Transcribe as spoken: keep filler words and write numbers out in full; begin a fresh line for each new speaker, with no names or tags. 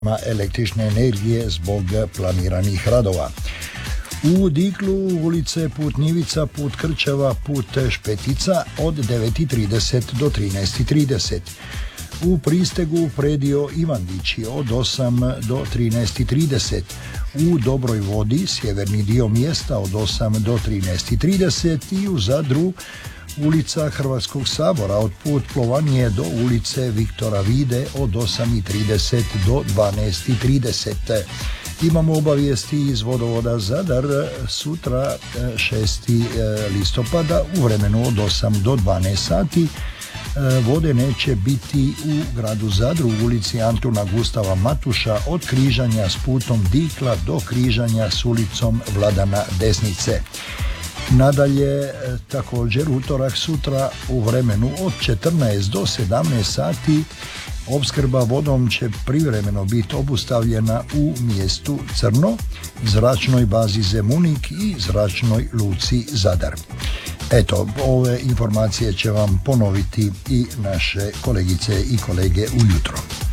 električne energije zbog planiranih radova. U Diklu ulice Put Njivica, Put Krčeva, Put Špetica od devet i trideset do trinaest i trideset. U Pristegu predio Ivandići od osam do trinaest i trideset. U Dobroj Vodi sjeverni dio mjesta od osam do trinaest i trideset i u Zadru ulica Hrvatskog sabora od Put Plovanije do ulice Viktora Vide od osam i trideset do dvanaest i trideset. Imamo obavijesti iz vodovoda Zadar sutra šestog listopada u vremenu od osam do dvanaest sati. Vode neće biti u gradu Zadru u ulici Antuna Gustava Matuša od križanja s putom Dikla do križanja s ulicom Vladana Desnice. Nadalje, također utorak sutra u vremenu od četrnaest do sedamnaest sati opskrba vodom će privremeno biti obustavljena u mjestu Crno, zračnoj bazi Zemunik i zračnoj luci Zadar. Eto, ove informacije će vam ponoviti i naše kolegice i kolege ujutro.